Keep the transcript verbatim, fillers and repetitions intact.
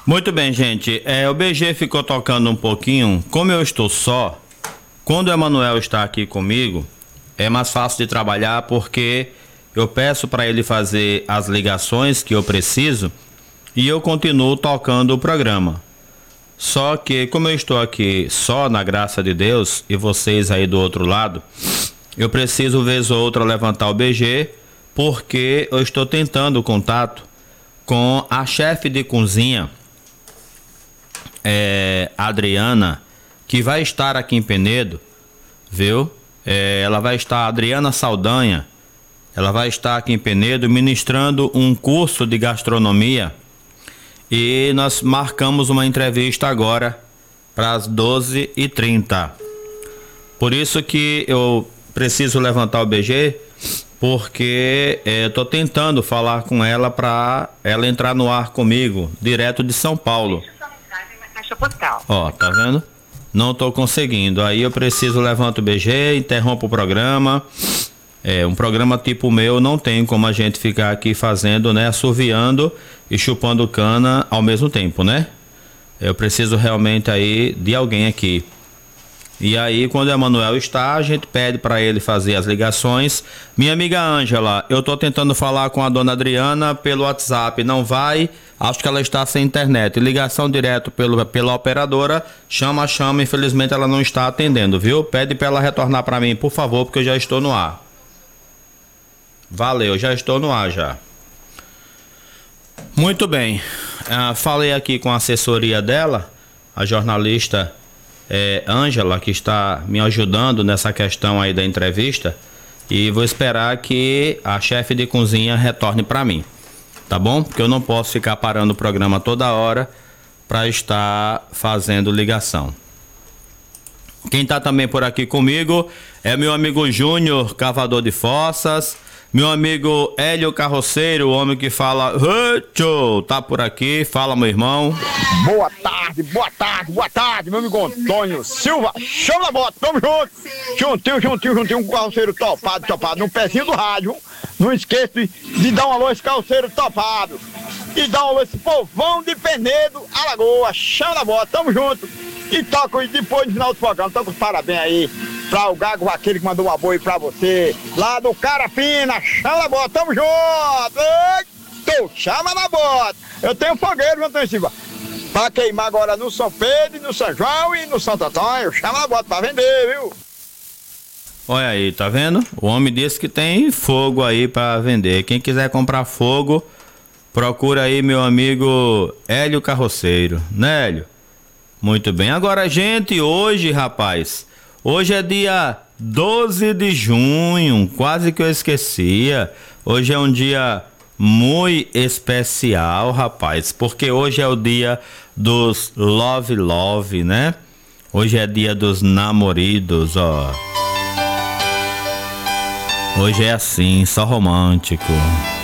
Muito bem, gente. É, o B G ficou tocando um pouquinho. Como eu estou só, quando o Emanuel está aqui comigo, é mais fácil de trabalhar porque eu peço para ele fazer as ligações que eu preciso e eu continuo tocando o programa. Só que, como eu estou aqui só na graça de Deus e vocês aí do outro lado, eu preciso vez ou outra levantar o B G porque eu estou tentando contato com a chefe de cozinha, é, Adriana, que vai estar aqui em Penedo, viu? É, ela vai estar, Adriana Saldanha, ela vai estar aqui em Penedo ministrando um curso de gastronomia e nós marcamos uma entrevista agora para as doze e trinta. Por isso que eu preciso levantar o B G, porque é, eu tô tentando falar com ela para ela entrar no ar comigo, direto de São Paulo. Ó, tá vendo? Não tô conseguindo. Aí eu preciso levantar o B G, interrompo o programa. É, um programa tipo meu não tem como a gente ficar aqui fazendo, né, assoviando e chupando cana ao mesmo tempo, né? Eu preciso realmente aí de alguém aqui. E aí, quando o Emanuel está, a gente pede para ele fazer as ligações. Minha amiga Ângela, eu tô tentando falar com a dona Adriana pelo WhatsApp, não vai, acho que ela está sem internet. Ligação direto pelo, pela operadora, chama, chama, infelizmente ela não está atendendo, viu? Pede para ela retornar para mim, por favor, porque eu já estou no ar. Valeu, já estou no ar já. Muito bem, uh, falei aqui com a assessoria dela, a jornalista É, Ângela, que está me ajudando nessa questão aí da entrevista, e vou esperar que a chefe de cozinha retorne para mim, tá bom? Porque eu não posso ficar parando o programa toda hora para estar fazendo ligação. Quem está também por aqui comigo é meu amigo Júnior, cavador de fossas, meu amigo Hélio Carroceiro, o homem que fala Hutcho, tá por aqui, fala meu irmão. Boa tarde, boa tarde, boa tarde, meu amigo Antônio Silva, chama a bota, tamo junto, juntinho, juntinho, juntinho com o carroceiro topado, topado, no pezinho do rádio, não esqueça de, de dar um alô a esse carroceiro topado, e dar um alô a esse povão de Penedo, Alagoas, chama a bota, tamo junto, e toca, e depois no final do programa, toca os parabéns aí, pra o Gago Vaqueiro que mandou um apoio pra você, lá do Carapina, chama a bota, tamo junto, eita, chama na bota, eu tenho fogueiro, meu Antônio Silva, pra queimar agora no São Pedro, no São João e no Santo Antônio, chama a bota pra vender, viu? Olha aí, tá vendo? O homem disse que tem fogo aí pra vender, quem quiser comprar fogo, procura aí meu amigo Hélio Carroceiro, né, Hélio? Muito bem, agora gente, hoje rapaz, hoje é dia doze de junho, quase que eu esquecia. Hoje é um dia muito especial, rapaz, porque hoje é o dia dos Love Love, né? Hoje é dia dos namoridos, ó. Hoje é assim, só romântico.